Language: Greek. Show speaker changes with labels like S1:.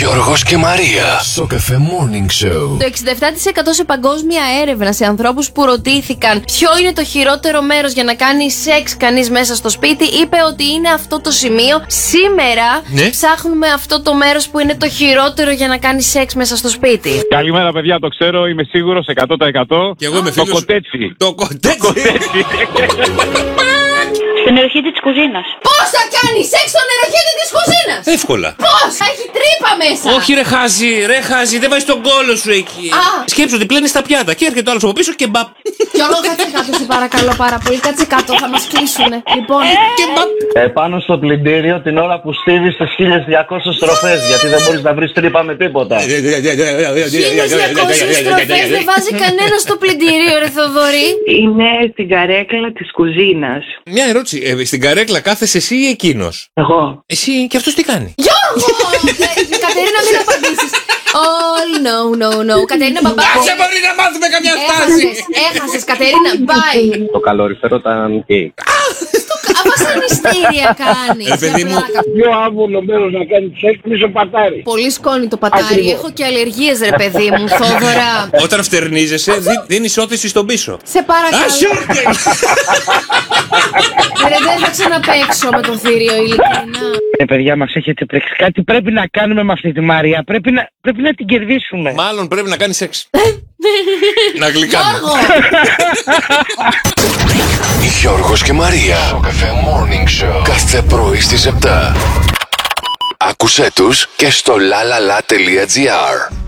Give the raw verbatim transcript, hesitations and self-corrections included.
S1: Γιώργος και Μαρία. Σοκαφέ Morning Show.
S2: Το εξήντα επτά τοις εκατό σε παγκόσμια έρευνα σε ανθρώπους που ρωτήθηκαν ποιο είναι το χειρότερο μέρος για να κάνει σεξ κανείς μέσα στο σπίτι, είπε ότι είναι αυτό το σημείο. Σήμερα
S3: ναι.
S2: ψάχνουμε αυτό το μέρος που είναι το χειρότερο για να κάνει σεξ μέσα στο σπίτι.
S4: Καλημέρα, παιδιά, το ξέρω, είμαι σίγουρος εκατό τοις εκατό.
S3: Και εγώ είμαι φίλος.
S4: Το κοτέτσι.
S3: Το κοτέτσι.
S5: Στην ερχήτη της κουζίνας.
S2: Πώς θα κάνει σεξ στον εροχήτη της κουζίνας?
S3: Εύκολα.
S2: Πώς? Θα έχει τρύπα μέσα.
S3: Όχι ρε χάζι, ρε χάζι, δεν βάζει τον κόλο σου εκεί.
S2: Α.
S3: Σκέψου ότι πλένεις τα πιάτα και έρχεται ο άλλος από πίσω και μπαπ.
S2: Γιώργο, κάτσε κάτω, σε παρακαλώ πάρα πολύ. Κάτσε κάτω, θα μας κλείσουνε. Λοιπόν,
S3: Και μπαπ.
S6: Επάνω στο πλυντήριο την ώρα που στίβεις τις χίλιες διακόσιες στροφές, γιατί δεν μπορείς να βρεις τρύπα με τίποτα.
S2: χίλιες διακόσιες στροφές δεν βάζει κανένα στο πλυντήριο, ρε Θοδωρή.
S5: Είναι στην καρέκλα της κουζίνας.
S3: Μια ερώτηση, ε, στην καρέκλα κάθεσαι εσύ ή εκείνος?
S5: Εγώ.
S3: Εσύ και αυτός τι κάνει?
S2: Γιώργο! Ε, Κατερίνα, μην απαντήσεις. Oh, no, no, no. Κατερίνα, μπαμπά.
S3: Άσε μπορεί να μάθουμε καμιά στάση.
S2: Έχασες, έχασες, Κατερίνα, bye.
S6: Το καλοριφέρο ήταν γκέι.
S2: Βασανιστήρια κάνει.
S3: Ε, παιδί μου.
S4: Πιο άβολο μέρος να κάνει σεξ πίσω πατάρι.
S2: Πολύ σκόνη το πατάρι. Έχω και αλλεργίες, ρε παιδί μου, Θόδωρα.
S3: Όταν φτερνίζεσαι, δι- δίνεις όθηση στον πίσω.
S2: Σε παρακαλώ.
S3: Ασιόρτε!
S2: Ρε, δεν θα ξαναπαίξω με το θηρίο, ειλικρινά.
S7: Ε, παιδιά, μας έχετε πλέξει. Κάτι πρέπει να κάνουμε με αυτή τη Μαρία. Πρέπει να, πρέπει να την κερδίσουμε.
S3: Μάλλον πρέπει να κάνεις σεξ. Να γλυκάμε.
S2: Γιώργο!
S1: Γιώργος και Μαρία. Σοκαφέ Morning Show. Κάθε πρωί στις επτά. Άκουσέ τους και στο lalala.gr.